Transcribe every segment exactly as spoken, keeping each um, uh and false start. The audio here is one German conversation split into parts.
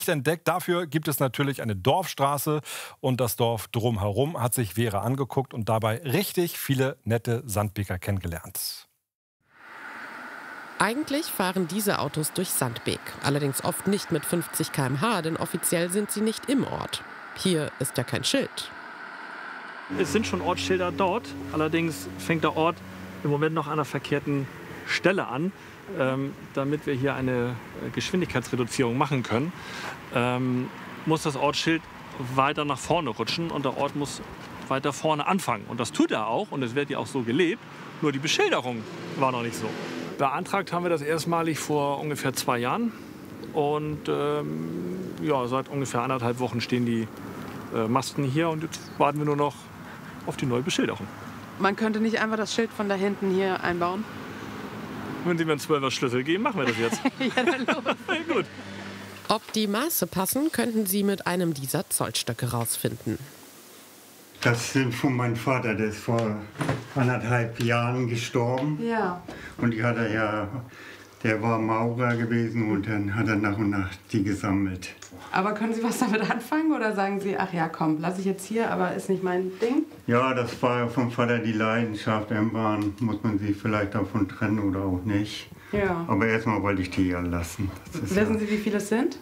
entdeckt. Dafür gibt es natürlich eine Dorfstraße und das Dorf drumherum hat sich Vera angeguckt und dabei richtig viele nette Sandbeker kennengelernt. Eigentlich fahren diese Autos durch Sandbek, allerdings oft nicht mit fünfzig Kilometer pro Stunde, denn offiziell sind sie nicht im Ort. Hier ist ja kein Schild. Es sind schon Ortsschilder dort, allerdings fängt der Ort im Moment noch an der verkehrten Stelle an, ähm, damit wir hier eine Geschwindigkeitsreduzierung machen können, ähm, muss das Ortsschild weiter nach vorne rutschen und der Ort muss weiter vorne anfangen. Und das tut er auch und es wird ja auch so gelebt, nur die Beschilderung war noch nicht so. Beantragt haben wir das erstmalig vor ungefähr zwei Jahren und ähm, ja, seit ungefähr anderthalb Wochen stehen die äh, Masten hier und jetzt warten wir nur noch auf die neue Beschilderung. Man könnte nicht einfach das Schild von da hinten hier einbauen? Wenn Sie mir einen zwölfer Schlüssel geben, machen wir das jetzt. Ja, dann los. Ja, gut. Ob die Maße passen, könnten Sie mit einem dieser Zollstöcke rausfinden. Das sind von meinem Vater, der ist vor anderthalb Jahren gestorben. Ja. Und die hat er ja, der war Maurer gewesen und dann hat er nach und nach die gesammelt. Aber können Sie was damit anfangen oder sagen Sie, ach ja, komm, lasse ich jetzt hier, aber ist nicht mein Ding? Ja, das war vom Vater die Leidenschaft. Irgendwann muss man sich vielleicht davon trennen oder auch nicht. Ja. Aber erstmal wollte ich die ja lassen. Wissen Sie, wie viele es sind?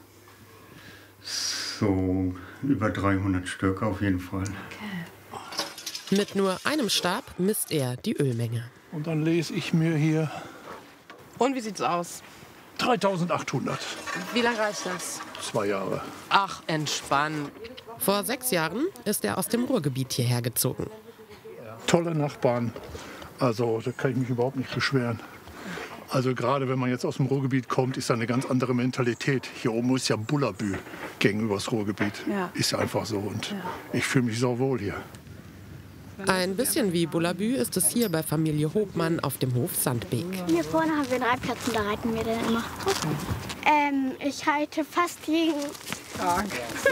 So über dreihundert Stück auf jeden Fall. Okay. Mit nur einem Stab misst er die Ölmenge. Und dann lese ich mir hier Und wie sieht's aus? dreitausendachthundert. Wie lange reicht das? Zwei Jahre. Ach, entspannt. Vor sechs Jahren ist er aus dem Ruhrgebiet hierher gezogen. Tolle Nachbarn. Also da kann ich mich überhaupt nicht beschweren. Also gerade wenn man jetzt aus dem Ruhrgebiet kommt, ist da eine ganz andere Mentalität. Hier oben ist ja Bullabü gegenüber das Ruhrgebiet. Ja. Ist ja einfach so und ich fühle mich so wohl hier. Ein bisschen wie Bullabü ist es hier bei Familie Hofmann auf dem Hof Sandbek. Hier vorne haben wir einen Reitplatz und da reiten wir dann immer. Ähm, ich reite fast jeden Tag.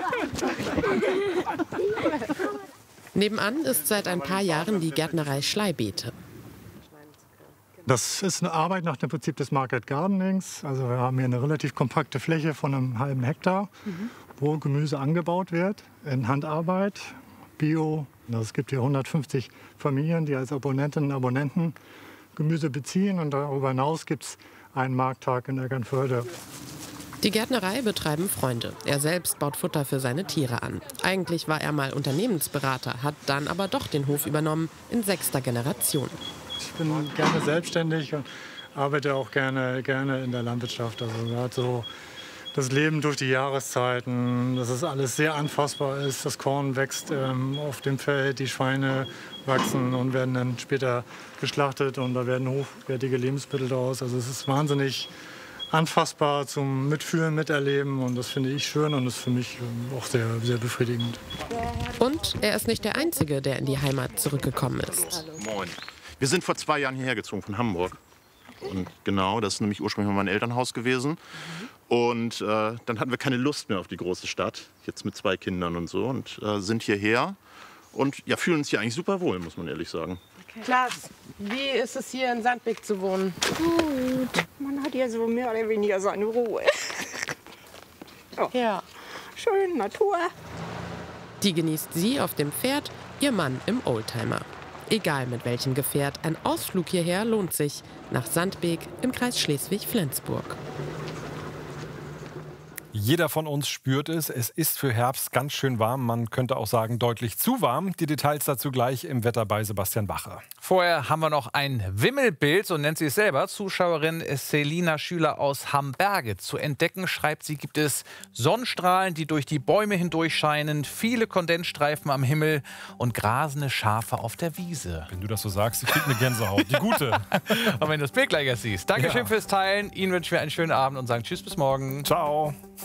Nebenan ist seit ein paar Jahren die Gärtnerei Schleibeete. Das ist eine Arbeit nach dem Prinzip des Market Gardenings. Also wir haben hier eine relativ kompakte Fläche von einem halben Hektar, mhm. wo Gemüse angebaut wird in Handarbeit, Bio. Es gibt hier hundertfünfzig Familien, die als Abonnentinnen und Abonnenten Gemüse beziehen. Und darüber hinaus gibt es einen Markttag in Eckernförde. Die Gärtnerei betreiben Freunde. Er selbst baut Futter für seine Tiere an. Eigentlich war er mal Unternehmensberater, hat dann aber doch den Hof übernommen in sechster Generation. Ich bin gerne selbstständig und arbeite auch gerne, gerne in der Landwirtschaft. Also gerade so das Leben durch die Jahreszeiten, dass es alles sehr anfassbar ist. Das Korn wächst ähm, auf dem Feld, die Schweine wachsen und werden dann später geschlachtet und da werden hochwertige Lebensmittel daraus. Also es ist wahnsinnig anfassbar zum Mitfühlen, Miterleben und das finde ich schön und ist für mich auch sehr, sehr befriedigend. Und er ist nicht der Einzige, der in die Heimat zurückgekommen ist. Moin. Wir sind vor zwei Jahren hierher gezogen von Hamburg. Und genau, das ist nämlich ursprünglich mein Elternhaus gewesen. Und äh, dann hatten wir keine Lust mehr auf die große Stadt, jetzt mit zwei Kindern und so. Und äh, sind hierher und ja, fühlen uns hier eigentlich super wohl, muss man ehrlich sagen. Okay. Klaas, wie ist es hier in Sandbek zu wohnen? Gut. Man hat hier so mehr oder weniger seine Ruhe. Oh. Ja. Schön, Natur. Die genießt sie auf dem Pferd, ihr Mann im Oldtimer. Egal mit welchem Gefährt, ein Ausflug hierher lohnt sich. Nach Sandbek im Kreis Schleswig-Flensburg. Jeder von uns spürt es. Es ist für Herbst ganz schön warm. Man könnte auch sagen, deutlich zu warm. Die Details dazu gleich im Wetter bei Sebastian Bache. Vorher haben wir noch ein Wimmelbild, so nennt sie es selber. Zuschauerin Selina Schüler aus Hamberge. Zu entdecken, schreibt sie, gibt es Sonnenstrahlen, die durch die Bäume hindurch scheinen, viele Kondensstreifen am Himmel und grasende Schafe auf der Wiese. Wenn du das so sagst, ich krieg eine Gänsehaut. Die gute. Und wenn du das Bild gleich erst siehst. Dankeschön Ja. fürs Teilen. Ihnen wünschen wir einen schönen Abend und sagen Tschüss bis morgen. Ciao.